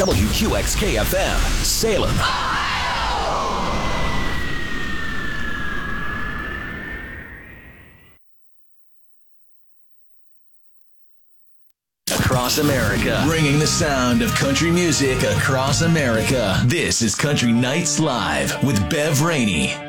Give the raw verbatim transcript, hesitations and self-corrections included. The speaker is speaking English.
W Q X K F M, Salem. Across America, bringing the sound of country music across America. This is Country Nights Live with Bev Rainey.